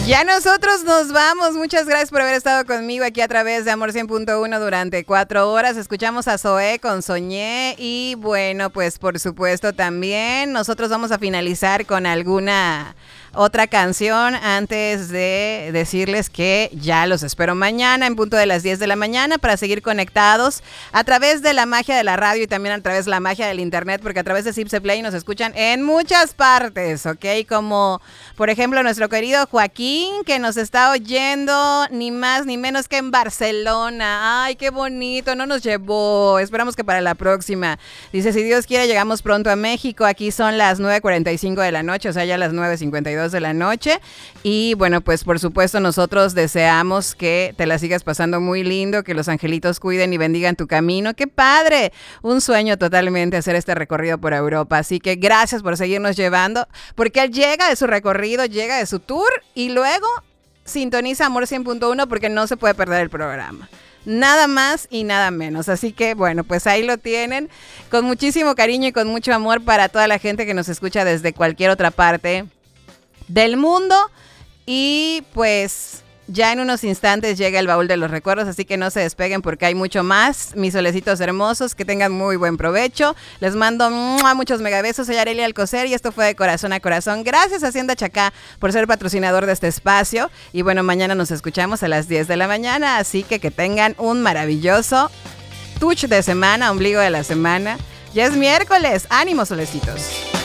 Ya nosotros nos vamos. Muchas gracias por haber estado conmigo aquí a través de Amor 100.1 durante 4 horas. Escuchamos a Zoé con Soñé y bueno, pues por supuesto también nosotros vamos a finalizar con alguna otra canción antes de decirles que ya los espero mañana en punto de las 10 de la mañana para seguir conectados a través de la magia de la radio y también a través de la magia del internet, porque a través de Zipse Play nos escuchan en muchas partes, ¿ok? Como por ejemplo nuestro querido Joaquín, que nos está oyendo ni más ni menos que en Barcelona. Ay, qué bonito, no nos llevó. Esperamos que para la próxima. Dice, si Dios quiere llegamos pronto a México. Aquí son las 9:45 de la noche, o sea, ya las 9:52 de la noche. Y bueno, pues por supuesto nosotros deseamos que te la sigas pasando muy lindo, que los angelitos cuiden y bendigan tu camino. ¡Qué padre! Un sueño totalmente hacer este recorrido por Europa. Así que gracias por seguirnos llevando, porque él llega de su recorrido, llega de su tour y luego sintoniza Amor 100.1 porque no se puede perder el programa. Nada más y nada menos. Así que bueno, pues ahí lo tienen. Con muchísimo cariño y con mucho amor para toda la gente que nos escucha desde cualquier otra parte del mundo. Y pues ya en unos instantes llega el baúl de los recuerdos, así que no se despeguen porque hay mucho más. Mis solecitos hermosos, que tengan muy buen provecho. Les mando muchos megabesos. Soy Arely Alcocer y esto fue de corazón a corazón. Gracias a Hacienda Chacá por ser patrocinador de este espacio. Y bueno, mañana nos escuchamos a las 10 de la mañana, así que tengan un maravilloso touch de semana, ombligo de la semana. Ya es miércoles. ¡Ánimo, solecitos!